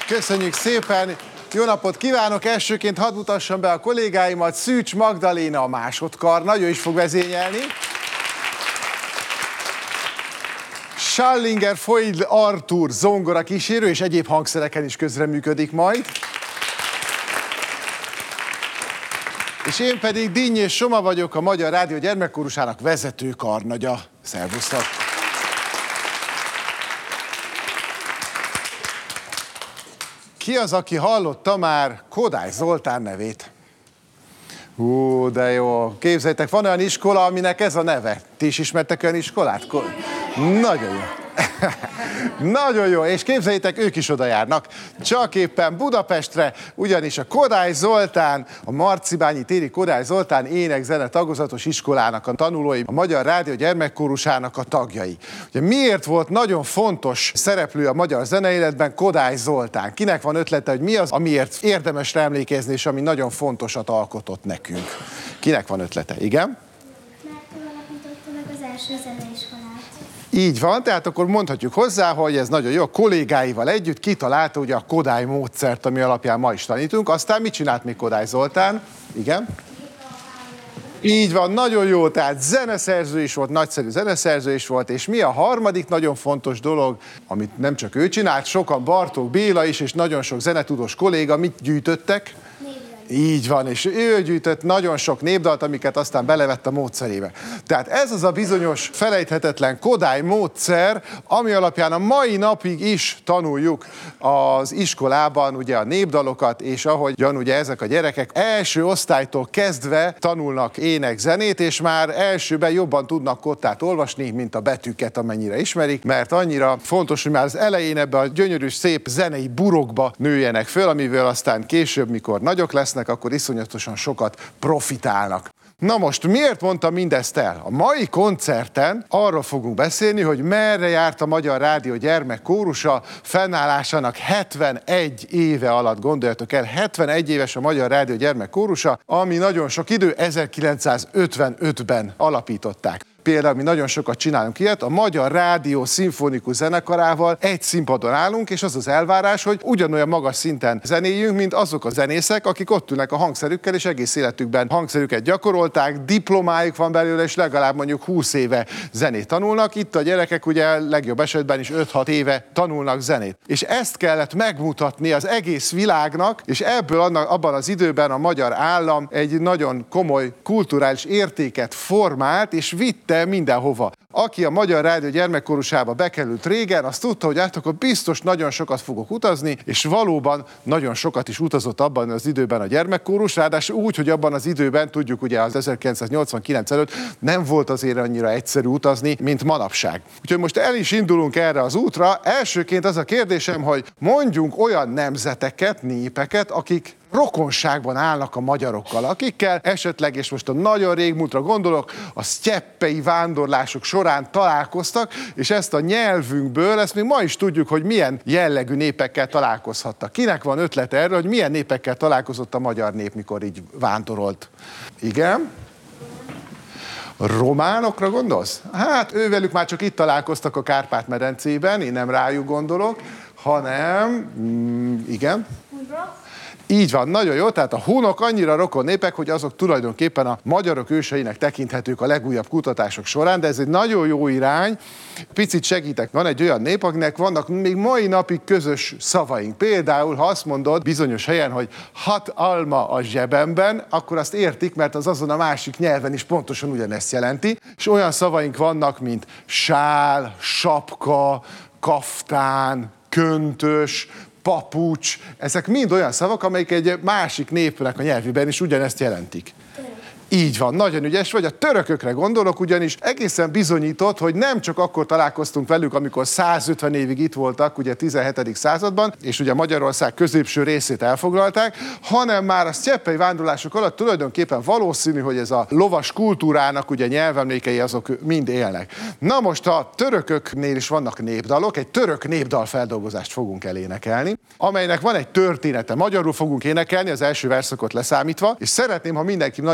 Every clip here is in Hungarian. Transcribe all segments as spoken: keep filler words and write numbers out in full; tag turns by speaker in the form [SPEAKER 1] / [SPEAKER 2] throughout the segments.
[SPEAKER 1] Köszönjük szépen! Jó napot kívánok! Elsőként hadd mutassam be a kollégáimat. Szűcs Magdaléna a másodkarnagy, ő is fog vezényelni. Schallinger Foydl Artúr zongora kísérő, és egyéb hangszereken is közreműködik majd. És én pedig Dinnyés Soma vagyok, a Magyar Rádió Gyermekkórusának vezető karnagya. Szervusztok! Ki az, aki hallotta már Kodály Zoltán nevét? Hú, de jó. Képzeljétek, van olyan iskola, aminek ez a neve. Ti is ismertek olyan iskolát? Nagyon jó. Nagyon jó, és képzeljétek, ők is oda járnak. Csak éppen Budapestre, ugyanis a Kodály Zoltán, a Marcibányi téri Kodály Zoltán ének-zene tagozatos iskolának a tanulói, a Magyar Rádió Gyermekkórusának a tagjai. Ugye miért volt nagyon fontos szereplő a magyar zeneéletben Kodály Zoltán? Kinek van ötlete, hogy mi az, amiért érdemes rá emlékezni, és ami nagyon fontosat alkotott nekünk? Kinek van ötlete? Igen?
[SPEAKER 2] Mert ő alapította meg az első zeneiskolát.
[SPEAKER 1] Így van, tehát akkor mondhatjuk hozzá, hogy ez nagyon jó, a kollégáival együtt kitalálta ugye a Kodály módszert, ami alapján ma is tanítunk. Aztán mit csinált még Kodály Zoltán? Igen? Így van, nagyon jó, tehát zeneszerző is volt, nagyszerű zeneszerző is volt, és mi a harmadik nagyon fontos dolog, amit nem csak ő csinált, sokan, Bartók Béla is, és nagyon sok zenetudós kolléga, mit gyűjtöttek? Így van, és ő gyűjtött nagyon sok népdalt, amiket aztán belevett a módszerébe. Tehát ez az a bizonyos felejthetetlen Kodály módszer, ami alapján a mai napig is tanuljuk az iskolában ugye a népdalokat, és ahogyan ugye ezek a gyerekek első osztálytól kezdve tanulnak ének-zenét, és már elsőben jobban tudnak kottát olvasni, mint a betűket, amennyire ismerik, mert annyira fontos, hogy már az elején ebbe a gyönyörű, szép zenei burokba nőjenek föl, amivel aztán később, mikor nagyok lesznek, akkor iszonyatosan sokat profitálnak. Na most, miért mondtam mindezt el? A mai koncerten arról fogunk beszélni, hogy merre járt a Magyar Rádió Gyermekkórusa fennállásának hetvenegy éve alatt. Gondoljatok el, hetvenegy éves a Magyar Rádió Gyermekkórusa, ami nagyon sok idő, ezerkilencszázötvenötben alapították. Például mi nagyon sokat csinálunk ilyet, a Magyar Rádió Szimfonikus Zenekarával egy színpadon állunk, és az az elvárás, hogy ugyanolyan magas szinten zenéljünk, mint azok a zenészek, akik ott ülnek a hangszerükkel, és egész életükben hangszerüket gyakorolták, diplomájuk van belőle, és legalább mondjuk húsz éve zenét tanulnak. Itt a gyerekek ugye legjobb esetben is öt-hat éve tanulnak zenét. És ezt kellett megmutatni az egész világnak, és ebből annak, abban az időben a magyar állam egy nagyon komoly kulturális értéket formált, és vitte mindenhova. Aki a Magyar Rádió Gyermekkórusába bekerült régen, az tudta, hogy hát akkor biztos nagyon sokat fogok utazni, és valóban nagyon sokat is utazott abban az időben a gyermekkórus, ráadásul úgy, hogy abban az időben, tudjuk ugye az ezerkilencszáznyolcvankilenc előtt nem volt azért annyira egyszerű utazni, mint manapság. Úgyhogy most el is indulunk erre az útra. Elsőként az a kérdésem, hogy mondjunk olyan nemzeteket, népeket, akik rokonságban állnak a magyarokkal, akikkel esetleg, és most a nagyon régmúltra gondolok, a sztyeppei vándorlások során találkoztak, és ezt a nyelvünkből, ezt még ma is tudjuk, hogy milyen jellegű népekkel találkozhattak. Kinek van ötlete erről, hogy milyen népekkel találkozott a magyar nép, mikor így vándorolt? Igen? Románokra gondolsz? Hát ővelük már csak itt találkoztak a Kárpát-medencében, én nem rájuk gondolok, hanem, mm, igen? Így van, nagyon jó, tehát a hunok annyira rokon népek, hogy azok tulajdonképpen a magyarok őseinek tekinthetők a legújabb kutatások során, de ez egy nagyon jó irány. Picit segítek, van egy olyan nép, akinek vannak még mai napig közös szavaink. Például, ha azt mondod bizonyos helyen, hogy hat alma a zsebemben, akkor azt értik, mert az azon a másik nyelven is pontosan ugyanezt jelenti. És olyan szavaink vannak, mint sál, sapka, kaftán, köntös, papucs, ezek mind olyan szavak, amelyek egy másik népnek a nyelvében is ugyanezt jelentik. Így van, nagyon ügyes vagy. A törökökre gondolok, ugyanis egészen bizonyított, hogy nem csak akkor találkoztunk velük, amikor százötven évig itt voltak, ugye a tizenhetedik században, és ugye Magyarország középső részét elfoglalták, hanem már a sztyeppei vándorlások alatt tulajdonképpen valószínű, hogy ez a lovas kultúrának ugye nyelvemlékei azok mind élnek. Na most a törököknél is vannak népdalok, egy török népdalfeldolgozást fogunk elénekelni, amelynek van egy története. Magyarul fogunk énekelni, az első verszakot leszámítva, és szeretném, ha mindenki nagyon megfigyel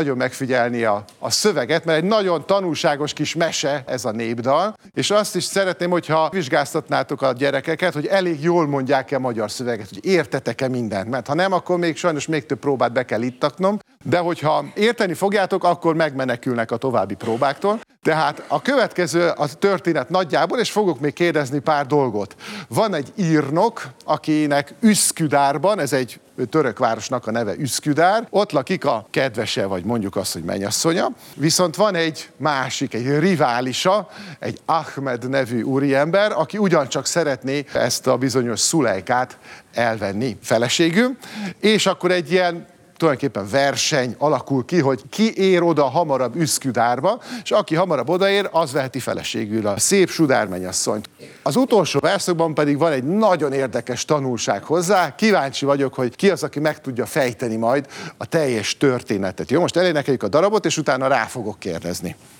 [SPEAKER 1] megfigyelni a, a szöveget, mert egy nagyon tanulságos kis mese ez a népdal, és azt is szeretném, hogyha vizsgáztatnátok a gyerekeket, hogy elég jól mondják-e a magyar szöveget, hogy értetek-e mindent, mert ha nem, akkor még sajnos még több próbát be kell ittaknom, de hogyha érteni fogjátok, akkor megmenekülnek a további próbáktól. Tehát a következő a történet nagyjából, és fogok még kérdezni pár dolgot. Van egy írnok, akinek Üszküdárban, ez egy török városnak a neve Üszküdár, ott lakik a kedvese, vagy mondjuk azt, hogy mennyasszonya. Viszont van egy másik, egy riválisa, egy Ahmed nevű úriember, aki ugyancsak szeretné ezt a bizonyos Szulejkát elvenni feleségül, és akkor egy ilyen tulajdonképpen verseny alakul ki, hogy ki ér oda hamarabb Üszküdárba, és aki hamarabb odaér, az veheti feleségül a szép Sudár mennyasszonyt. Az utolsó verszakban pedig van egy nagyon érdekes tanulság hozzá. Kíváncsi vagyok, hogy ki az, aki meg tudja fejteni majd a teljes történetet. Jó, most elénekeljük a darabot, és utána rá fogok kérdezni.